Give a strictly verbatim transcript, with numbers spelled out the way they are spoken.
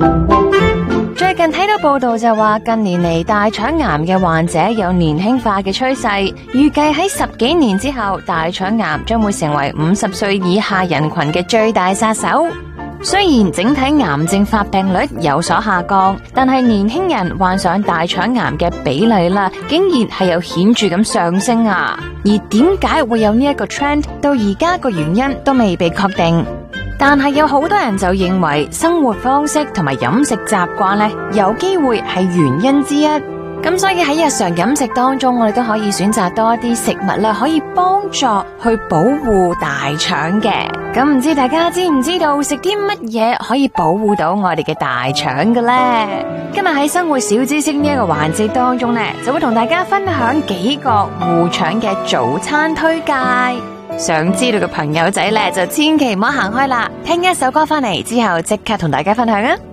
最近睇到報道就話，近年嚟大腸癌嘅患者有年輕化嘅趨勢，預計喺十幾年之後，大腸癌將會成為五十歲以下人群嘅最大殺手。雖然整體癌症發病率有所下降，但係年輕人患上大腸癌嘅比例啦，竟然係有顯著咁上升啊！而點解會有呢一個 trend， 到而家個原因都未被確定。但係有好多人就認為生活方式同埋飲食習慣咧，有機會係原因之一。咁所以喺日常飲食當中，我哋都可以選擇多一啲食物啦，可以幫助去保護大腸嘅。咁唔知大家知唔知道食啲乜嘢可以保護到我哋嘅大腸嘅咧？今日喺生活小知識呢一個環節當中咧，就會同大家分享幾個護腸嘅早餐推介。想知道嘅朋友仔咧，就千祈唔好行開啦，聽一首歌翻嚟之後即刻同大家分享啊！